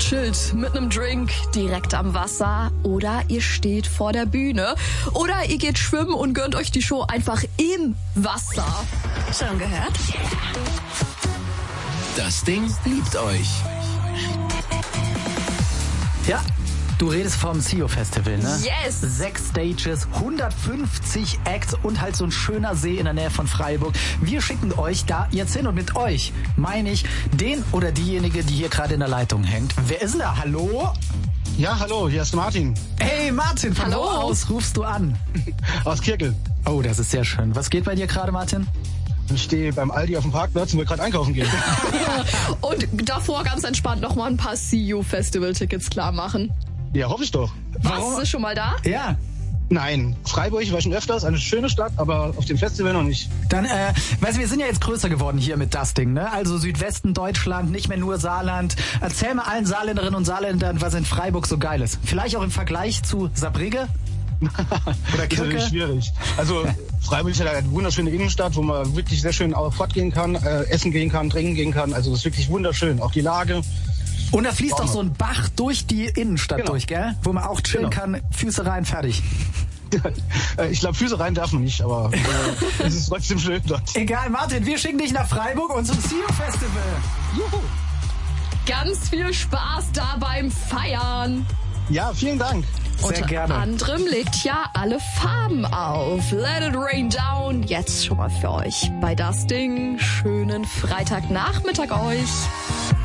chillt mit einem Drink direkt am Wasser oder ihr steht vor der Bühne oder ihr geht schwimmen und gönnt euch die Show einfach im Wasser. Schon gehört? Das Ding liebt euch. Ja, du redest vom CEO Festival, ne? Yes! 6 Stages, 150 Acts und halt so ein schöner See in der Nähe von Freiburg. Wir schicken euch da jetzt hin und mit euch meine ich den oder diejenige, die hier gerade in der Leitung hängt. Wer ist denn da? Hallo? Ja, hallo, hier ist Martin. Hey Martin, von wo aus rufst du an? Aus Kirkel. Oh, das ist sehr schön. Was geht bei dir gerade, Martin? Ich stehe beim Aldi auf dem Parkplatz und will gerade einkaufen gehen. Und davor ganz entspannt noch mal ein paar CU Festival Tickets klar machen. Ja, hoffe ich doch. Warst du schon mal da? Ja. Nein, Freiburg war schon öfters, eine schöne Stadt, aber auf dem Festival noch nicht. Dann, weißt du, wir sind ja jetzt größer geworden hier mit das Ding, ne? Also Südwesten Deutschland, nicht mehr nur Saarland. Erzähl mal allen Saarländerinnen und Saarländern, was in Freiburg so geil ist. Vielleicht auch im Vergleich zu Saarbrügge? Oder Das ist natürlich schwierig. Also Freiburg ist ja eine wunderschöne Innenstadt, wo man wirklich sehr schön auch fortgehen kann, essen gehen kann, trinken gehen kann. Also das ist wirklich wunderschön. Auch die Lage. Und da fließt auch so ein Bach durch die Innenstadt durch, gell? Wo man auch chillen kann, Füße rein, fertig. Ich glaube, Füße rein darf man nicht, aber es ist trotzdem schön dort. Egal, Martin, wir schicken dich nach Freiburg und zum CEO Festival. Juhu. Ganz viel Spaß da beim Feiern. Ja, vielen Dank. Sehr gerne. Unter anderem legt ja alle Farben auf. Let it rain down. Jetzt schon mal für euch bei das Ding. Schönen Freitagnachmittag euch.